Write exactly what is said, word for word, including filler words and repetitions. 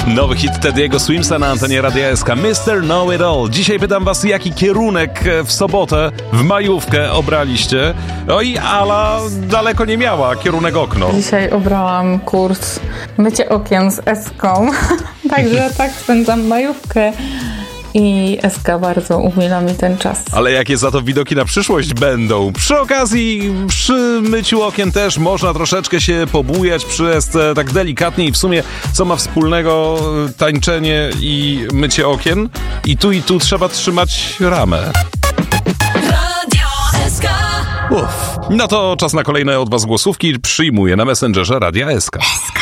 Nowy hit Teddy'ego Swimsa na antenie Radia S K, mister Know It All. Dzisiaj pytam was, jaki kierunek w sobotę, w majówkę obraliście? No i Ala daleko nie miała, kierunek okno. Dzisiaj obrałam kurs mycie okien z Eską, także tak spędzam majówkę. I Eska bardzo umila mi ten czas. Ale jakie za to widoki na przyszłość będą? Przy okazji, przy myciu okien też można troszeczkę się pobujać przy Esce, tak delikatnie. I w sumie, co ma wspólnego tańczenie i mycie okien? I tu i tu trzeba trzymać ramę. Radio S K. Uff. No to czas na kolejne od was głosówki. Przyjmuję na Messengerze Radia S K.